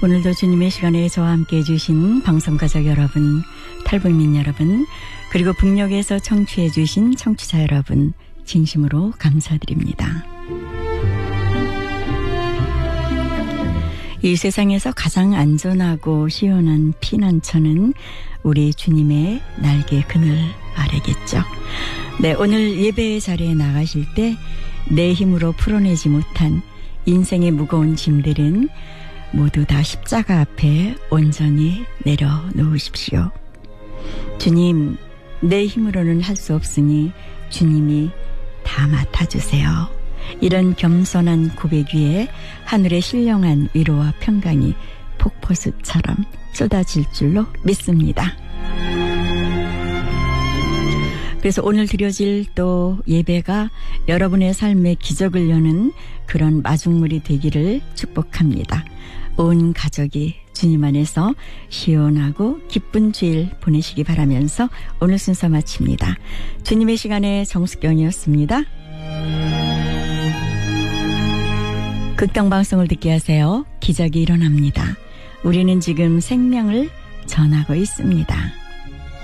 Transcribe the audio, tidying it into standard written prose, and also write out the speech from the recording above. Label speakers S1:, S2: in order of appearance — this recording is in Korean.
S1: 오늘도 주님의 시간에 저와 함께 해주신 방송가족 여러분, 탈북민 여러분, 그리고 북녘에서 청취해 주신 청취자 여러분 진심으로 감사드립니다. 이 세상에서 가장 안전하고 시원한 피난처는 우리 주님의 날개 그늘 아래겠죠. 네, 오늘 예배 자리에 나가실 때 내 힘으로 풀어내지 못한 인생의 무거운 짐들은 모두 다 십자가 앞에 온전히 내려놓으십시오. 주님, 내 힘으로는 할 수 없으니 주님이 다 맡아주세요. 이런 겸손한 고백 위에 하늘의 신령한 위로와 평강이 폭포수처럼 쏟아질 줄로 믿습니다. 그래서 오늘 드려질 또 예배가 여러분의 삶의 기적을 여는 그런 마중물이 되기를 축복합니다. 온 가족이 주님 안에서 시원하고 기쁜 주일 보내시기 바라면서 오늘 순서 마칩니다. 주님의 시간에 정숙경이었습니다. 극동방송을 듣게 하세요. 기적이 일어납니다. 우리는 지금 생명을 전하고 있습니다.